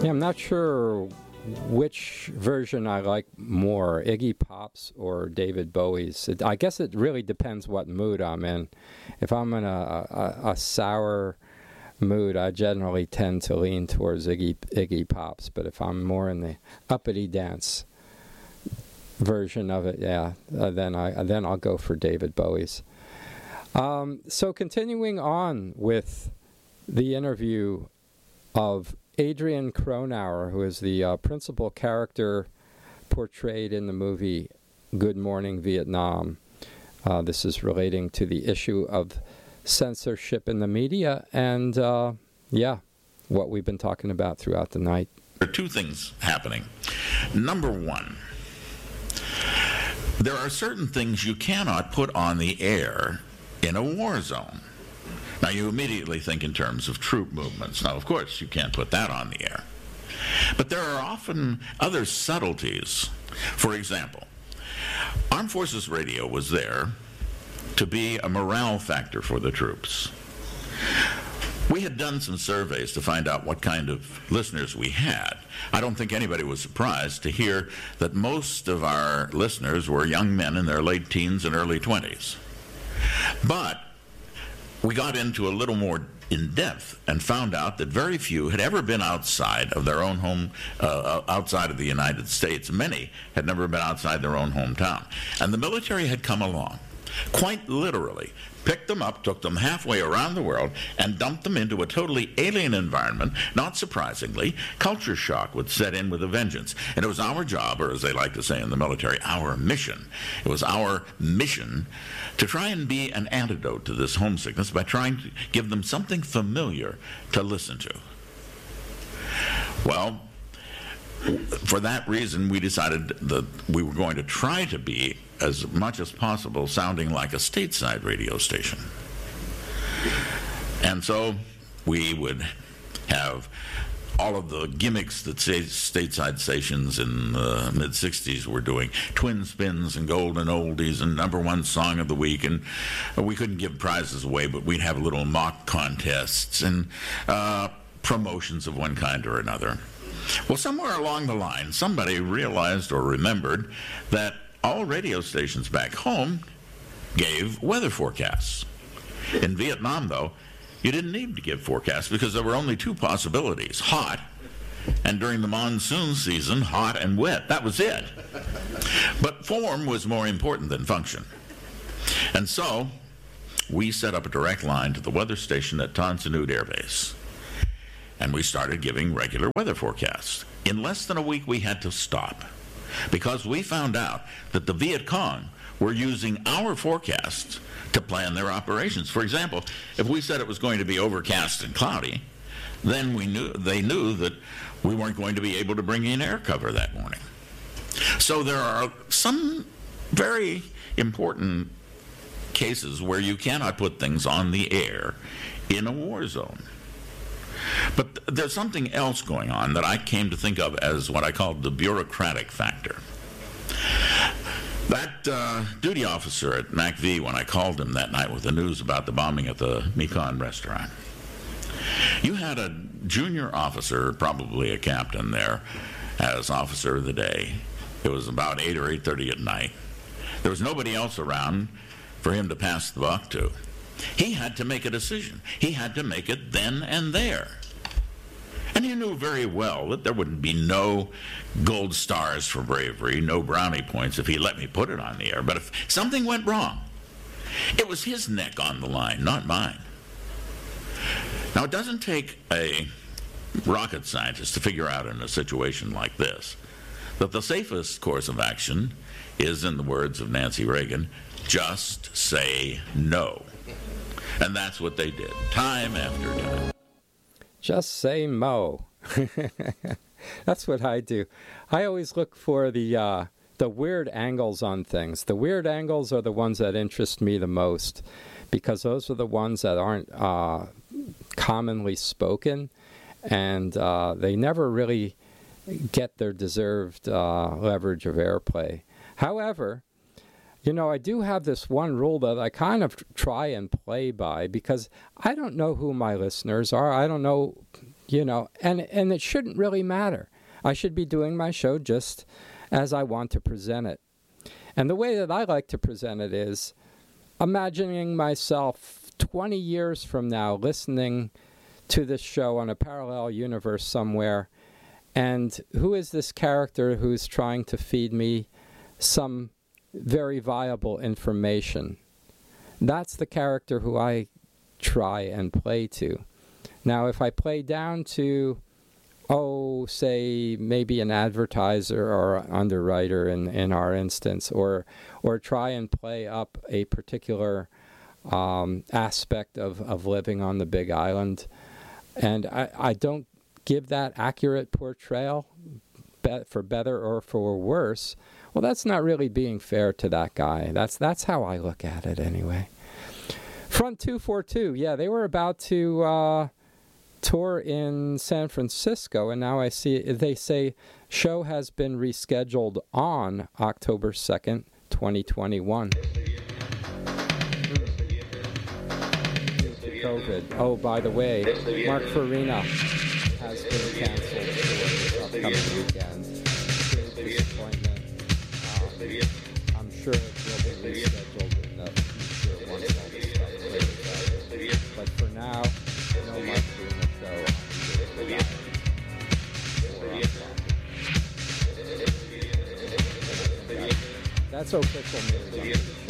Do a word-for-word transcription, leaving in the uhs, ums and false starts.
Yeah, I'm not sure which version I like more, Iggy Pop's or David Bowie's. It, I guess it really depends what mood I'm in. If I'm in a, a, a sour mood, I generally tend to lean towards Iggy, Iggy Pop's. But if I'm more in the uppity dance version of it, yeah, uh, then I then I'll go for David Bowie's. Um, so continuing on with the interview of Adrian Cronauer, who is the uh, principal character portrayed in the movie Good Morning Vietnam. Uh, this is relating to the issue of censorship in the media and, uh, yeah, what we've been talking about throughout the night. There are two things happening. Number one, there are certain things you cannot put on the air in a war zone. Now, you immediately think in terms of troop movements. Now, of course, you can't put that on the air. But there are often other subtleties. For example, Armed Forces Radio was there to be a morale factor for the troops. We had done some surveys to find out what kind of listeners we had. I don't think anybody was surprised to hear that most of our listeners were young men in their late teens and early twenties. But we got into a little more in depth and found out that very few had ever been outside of their own home, uh, outside of the United States. Many had never been outside their own hometown. And the military had come along, quite literally, picked them up, took them halfway around the world, and dumped them into a totally alien environment. Not surprisingly, culture shock would set in with a vengeance. And it was our job, or as they like to say in the military, our mission. It was our mission to try and be an antidote to this homesickness by trying to give them something familiar to listen to. Well, for that reason, we decided that we were going to try to be, as much as possible, sounding like a stateside radio station. And so we would have all of the gimmicks that stateside stations in the mid-sixties were doing, twin spins and golden oldies and number one song of the week, and we couldn't give prizes away, but we'd have little mock contests and uh, promotions of one kind or another. Well, somewhere along the line, somebody realized or remembered that all radio stations back home gave weather forecasts. In Vietnam, though, you didn't need to give forecasts because there were only two possibilities, hot, and during the monsoon season, hot and wet. That was it. But form was more important than function. And so we set up a direct line to the weather station at Tan Son Nhut Air Base. And we started giving regular weather forecasts. In less than a week, we had to stop because we found out that the Viet Cong were using our forecasts to plan their operations. For example, if we said it was going to be overcast and cloudy, then we knew they knew that we weren't going to be able to bring in air cover that morning. So there are some very important cases where you cannot put things on the air in a war zone. But there's something else going on that I came to think of as what I called the bureaucratic factor. That uh, duty officer at MACV, when I called him that night with the news about the bombing at the Mekong restaurant, you had a junior officer, probably a captain there, as officer of the day. It was about eight or eight thirty at night. There was nobody else around for him to pass the buck to. He had to make a decision. He had to make it then and there. And he knew very well that there wouldn't be no gold stars for bravery, no brownie points if he let me put it on the air. But if something went wrong, it was his neck on the line, not mine. Now, it doesn't take a rocket scientist to figure out in a situation like this that the safest course of action is, in the words of Nancy Reagan, just say no. And that's what they did, time after time. Just say Mo. That's what I do. I always look for the uh, the weird angles on things. The weird angles are the ones that interest me the most because those are the ones that aren't uh, commonly spoken, and uh, they never really get their deserved uh, leverage of airplay. However, you know, I do have this one rule that I kind of try and play by because I don't know who my listeners are. I don't know you know, and, and it shouldn't really matter. I should be doing my show just as I want to present it. And the way that I like to present it is imagining myself twenty years from now listening to this show on a parallel universe somewhere, and who is this character who's trying to feed me some very viable information? That's the character who I try and play to. Now, if I play down to, oh, say, maybe an advertiser or underwriter in, in our instance, or or try and play up a particular um, aspect of, of living on the Big Island, and I, I don't give that accurate portrayal, be, for better or for worse, well, that's not really being fair to that guy. That's that's how I look at it anyway. Front two forty-two, yeah, they were about to uh, tour in San Francisco, and now I see they say show has been rescheduled on October second, twenty twenty-one. COVID. Oh, by the way, Mark Farina has been canceled for this upcoming weekend. Disappointment. Um, I'm sure it will be rescheduled in the future once all this stuff clears out. But for now, no Mark Farina show on the Big Island. That's official news.